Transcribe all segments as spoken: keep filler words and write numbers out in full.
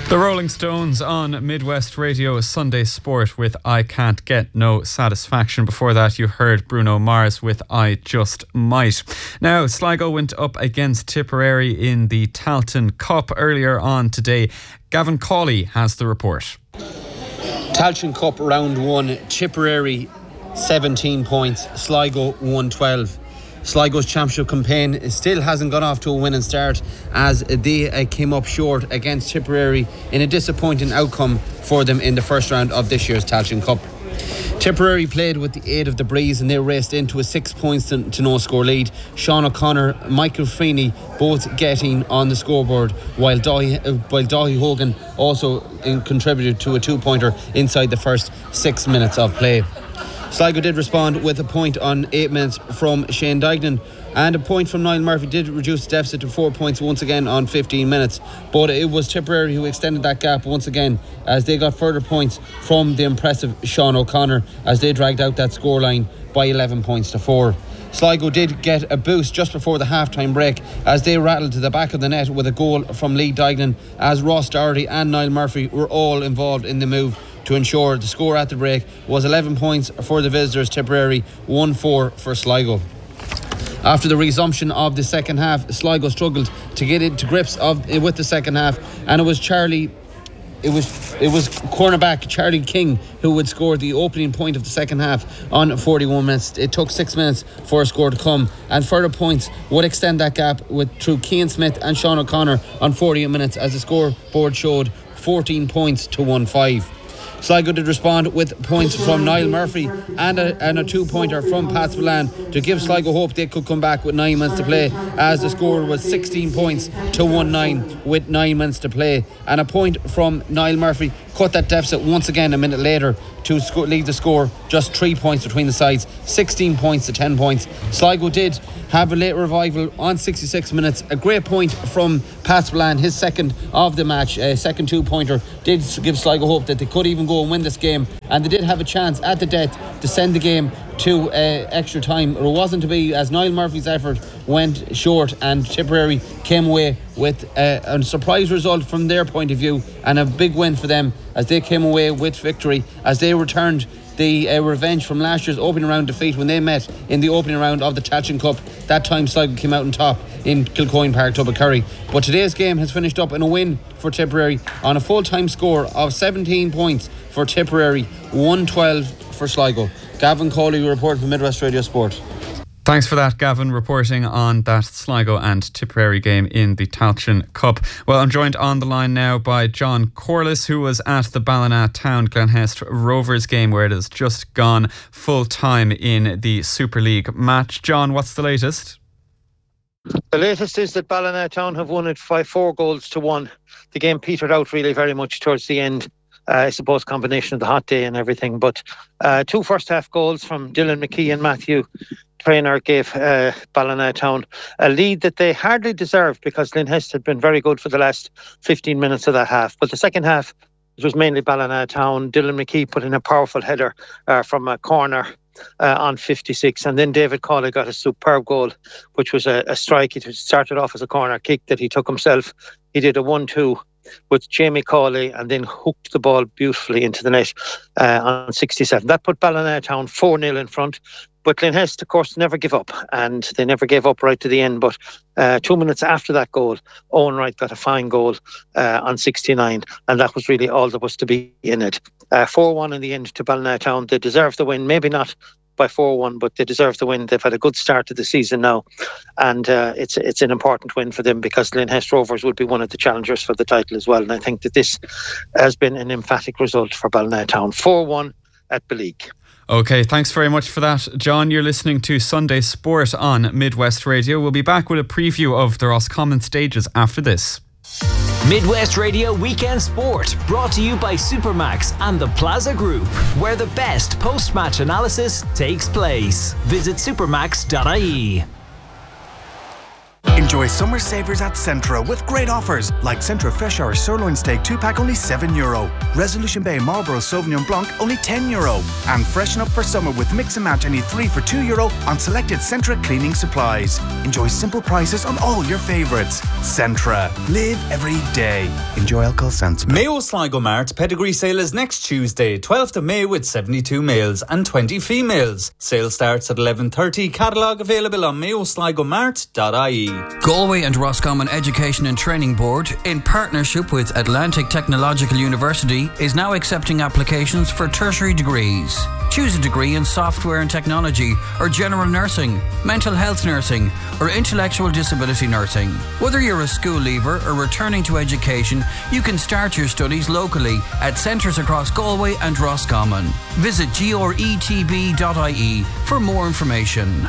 The Rolling Stones on Midwest Radio Sunday Sport with I Can't Get No Satisfaction. Before that you heard Bruno Mars with I Just Might. Now Sligo went up against Tipperary in the Tailteann Cup earlier on today. Gavin Cawley has the report. Tailteann Cup round one, Tipperary seventeen points, Sligo one twelve. Sligo's championship campaign still hasn't gone off to a winning start as they uh, came up short against Tipperary in a disappointing outcome for them in the first round of this year's Tailteann Cup. Tipperary played with the aid of the breeze and they raced into a six points to, to no score lead. Sean O'Connor, Michael Freeney both getting on the scoreboard, while Dahi, uh, while Dahi Hogan also in, contributed to a two pointer inside the first six minutes of play. Sligo did respond with a point on eight minutes from Shane Dignan, and a point from Niall Murphy did reduce the deficit to four points once again on fifteen minutes. But it was Tipperary who extended that gap once again as they got further points from the impressive Sean O'Connor as they dragged out that scoreline by eleven points to four. Sligo did get a boost just before the half-time break as they rattled to the back of the net with a goal from Lee Dignan, as Ross Doherty and Niall Murphy were all involved in the move to ensure the score at the break was eleven points for the visitors Tipperary, one four for Sligo. After the resumption of the second half, Sligo struggled to get into grips of with the second half, and it was Charlie It was it was cornerback Charlie King who would score the opening point of the second half on forty-one minutes. It took six minutes for a score to come, and further points would extend that gap with through Cian Smith and Sean O'Connor on forty-eight minutes as the scoreboard showed fourteen points to one five. Sligo did respond with points from Niall Murphy and a, and a two-pointer from Pat Spillane to give Sligo hope they could come back with nine minutes to play, as the score was sixteen points to one nine with nine minutes to play, and a point from Niall Murphy cut that deficit once again a minute later to sco- leave the score just three points between the sides, sixteen points to ten points. Sligo did have a late revival on sixty-six minutes. A great point from Pat Spillane, his second of the match, a second two-pointer, did give Sligo hope that they could even go and win this game, and they did have a chance at the death to send the game to uh, extra time. It wasn't to be, as Niall Murphy's effort went short and Tipperary came away with uh, a surprise result from their point of view, and a big win for them as they came away with victory, as they returned the uh, revenge from last year's opening round defeat when they met in the opening round of the Tailteann Cup. That time Sligo came out on top in Kilcoyne Park, Tubbercurry. But today's game has finished up in a win for Tipperary on a full-time score of seventeen points for Tipperary, one twelve for Sligo. Gavin Cawley reporting from Midwest Radio Sport. Thanks for that, Gavin, reporting on that Sligo and Tipperary game in the Tailteann Cup. Well, I'm joined on the line now by John Corliss, who was at the Ballina Glenhest Rovers game where it has just gone full time in the Super League match. John, what's the latest? The latest is that Ballina have won it by four goals to one. The game petered out really very much towards the end. Uh, I suppose combination of the hot day and everything, but uh, two first half goals from Dylan McKee and Matthew Traynor gave uh, Ballina a lead that they hardly deserved, because Glenhest had been very good for the last fifteen minutes of that half. But the second half, it was mainly Ballina. Dylan McKee put in a powerful header uh, from a corner uh, on fifty-six, and then David Cawley got a superb goal, which was a, a strike. It started off as a corner kick that he took himself. He did a one two with Jamie Cawley and then hooked the ball beautifully into the net uh, on sixty-seven. That put Ballina four nil in front. But Glenhest, of course, never give up, and they never gave up right to the end. But uh, two minutes after that goal, Owen Wright got a fine goal uh, on sixty-nine, and that was really all there was to be in it. Uh, four one in the end to Ballina. They deserve the win, maybe not by four one, but they deserve the win. They've had a good start to the season now, and uh, it's it's an important win for them, because Glenhest Rovers would be one of the challengers for the title as well. And I think that this has been an emphatic result for Ballina. four one at Beleek. Okay, thanks very much for that, John. You're listening to Sunday Sport on Midwest Radio. We'll be back with a preview of the Roscommon stages after this. Midwest Radio Weekend Sport, brought to you by Supermax and the Plaza Group, where the best post-match analysis takes place. Visit supermax dot I E. Enjoy summer savours at Centra with great offers like Centra Fresh Hour Sirloin Steak two pack only seven euro, Resolution Bay Marlborough Sauvignon Blanc only ten euro, and freshen up for summer with Mix and Match any three for two euro on selected Centra cleaning supplies. Enjoy simple prices on all your favourites. Centra. Live every day. Enjoy alcohol sensibly. Mayo Sligo Mart Pedigree Sale is next Tuesday, twelfth of May, with seventy-two males and twenty females. Sale starts at eleven thirty. Catalogue available on mayo sligo mart dot I E. Galway and Roscommon Education and Training Board, in partnership with Atlantic Technological University, is now accepting applications for tertiary degrees. Choose a degree in software and technology, or general nursing, mental health nursing, or intellectual disability nursing. Whether you're a school leaver or returning to education, you can start your studies locally at centres across Galway and Roscommon. Visit g r e t b dot I E for more information.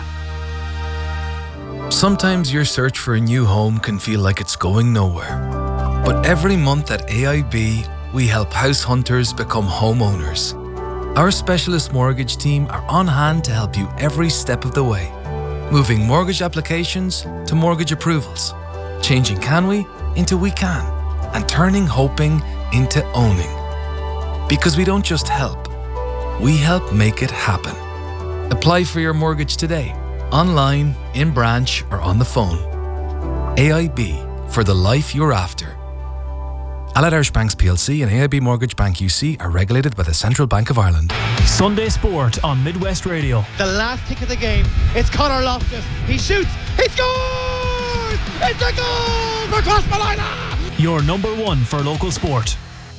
Sometimes your search for a new home can feel like it's going nowhere. But every month at A I B, we help house hunters become homeowners. Our specialist mortgage team are on hand to help you every step of the way. Moving mortgage applications to mortgage approvals. Changing can we into we can. And turning hoping into owning. Because we don't just help, we help make it happen. Apply for your mortgage today. Online, in branch, or on the phone. A I B, for the life you're after. Allied Irish Banks P L C and A I B Mortgage Bank U C are regulated by the Central Bank of Ireland. Sunday Sport on Midwest Radio. The last kick of the game, it's Conor Loftus. He shoots, he scores! It's a goal for Crossmolina! Your number one for local sport.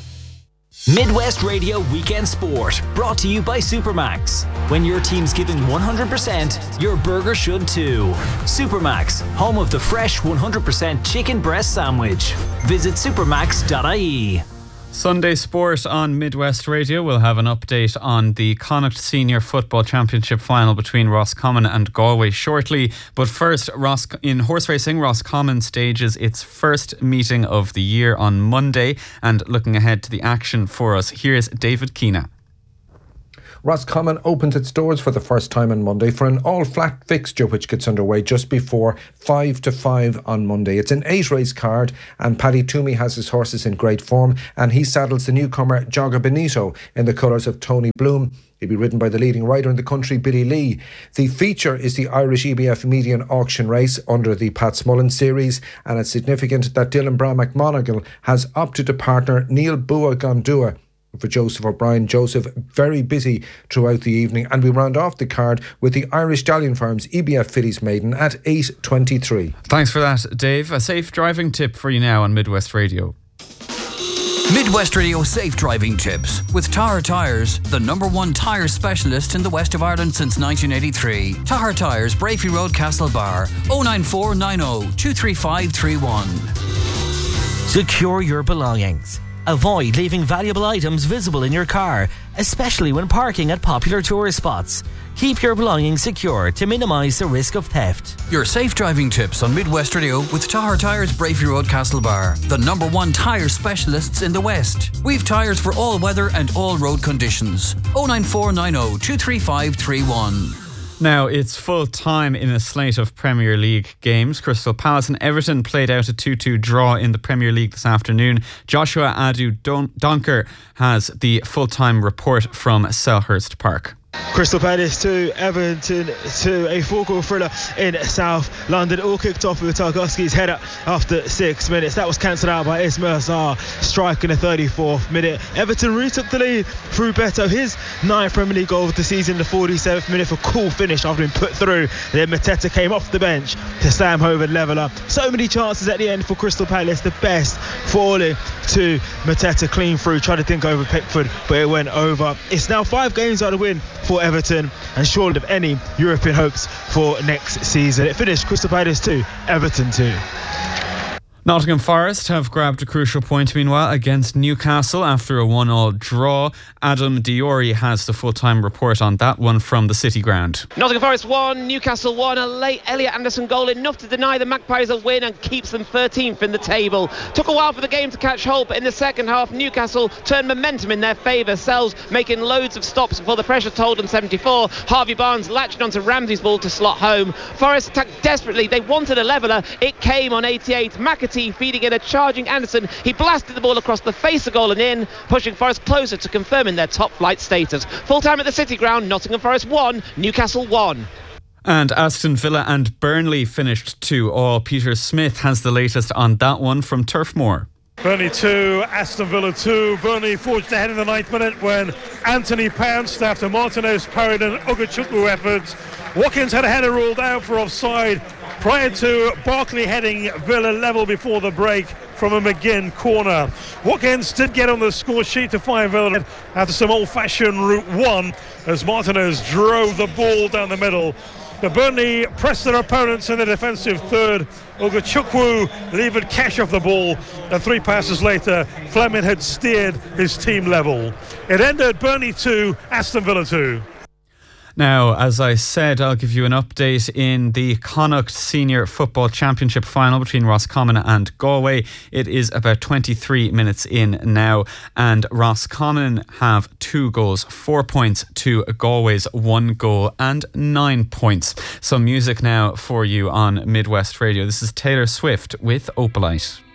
Midwest Radio Weekend Sport, brought to you by Supermax. When your team's giving one hundred percent, your burger should too. Supermax, home of the fresh one hundred percent chicken breast sandwich. Visit supermax dot I E. Sunday Sport on Midwest Radio. We'll have an update on the Connacht Senior Football Championship final between Roscommon and Galway shortly. But first, Ros- in horse racing, Roscommon stages its first meeting of the year on Monday. And looking ahead to the action for us, here's David Keena. Roscommon opens its doors for the first time on Monday for an all-flat fixture which gets underway just before five to five on Monday. It's an eight-race card and Paddy Toomey has his horses in great form and he saddles the newcomer Jogga Benito in the colours of Tony Bloom. He'll be ridden by the leading rider in the country, Billy Lee. The feature is the Irish E B F Median Auction Race under the Pat Smullen series, and it's significant that Dylan Brown McMonagall has opted to partner Neil Bua Gondua for Joseph O'Brien. Joseph very busy throughout the evening, and we round off the card with the Irish Stallion Farms E B F Fillies Maiden at eight twenty-three. Thanks for that, Dave. A safe driving tip for you now on Midwest Radio. Midwest Radio Safe Driving Tips with Tahar Tyres, the number one tyre specialist in the west of Ireland since nineteen eighty-three. Tahar Tyres, Brafey Road, Castlebar, oh nine four nine oh two three five three one. Secure your belongings. Avoid leaving valuable items visible in your car, especially when parking at popular tourist spots. Keep your belongings secure to minimise the risk of theft. Your safe driving tips on Midwest Radio with Tahar Tyres, Brafey Road, Castlebar, the number one tyre specialists in the West. We've tyres for all weather and all road conditions. oh nine four nine oh two three five three one. Now, it's full time in a slate of Premier League games. Crystal Palace and Everton played out a two two draw in the Premier League this afternoon. Joshua Adu-Donker has the full-time report from Selhurst Park. Crystal Palace two, Everton two, a four-goal thriller in South London. All kicked off with Tarkowski's header after six minutes. That was cancelled out by Ismail Sarr, striking the thirty-fourth minute. Everton retook the lead through Beto, his ninth Premier League goal of the season, the forty-seventh minute for cool finish after being put through. Then Mateta came off the bench to slam home and leveller. So many chances at the end for Crystal Palace, the best falling to Mateta, clean through, tried to think over Pickford, but it went over. It's now five games out of win for Everton and short of any European hopes for next season. It finished Crystal Palace two, Everton two. Nottingham Forest have grabbed a crucial point, meanwhile, against Newcastle after a one all draw. Adam Diori has the full-time report on that one from the City Ground. Nottingham Forest won, Newcastle won. A late Elliot Anderson goal, enough to deny the Magpies a win and keeps them thirteenth in the table. Took a while for the game to catch hold, but in the second half, Newcastle turned momentum in their favour. Sells making loads of stops before the pressure told on seventy-four. Harvey Barnes latched onto Ramsey's ball to slot home. Forest attacked desperately. They wanted a leveller. It came on eighty-eight. McAtee feeding in a charging Anderson. He blasted the ball across the face of goal and in, pushing Forest closer to confirming their top flight status. Full time at the City Ground, Nottingham Forest one, Newcastle one. And Aston Villa and Burnley finished two all. Peter Smith has the latest on that one from Turf Moor. Burnley two, Aston Villa two. Burnley forged ahead in the ninth minute when Anthony pounced after Martinez parried an Ogachukwu effort. Watkins had a header ruled out for offside prior to Barkley heading Villa level before the break from a McGinn corner. Watkins did get on the score sheet to find Villa after some old-fashioned route one as Martinez drove the ball down the middle. The Burnley pressed their opponents in the defensive third. Ogachukwu levered cash off the ball, and three passes later, Fleming had steered his team level. It ended Burnley two, Aston Villa two. Now, as I said, I'll give you an update in the Connacht Senior Football Championship final between Roscommon and Galway. It is about twenty-three minutes in now, and Roscommon have two goals, four points to Galway's one goal and nine points. Some music now for you on Midwest Radio. This is Taylor Swift with Opalite.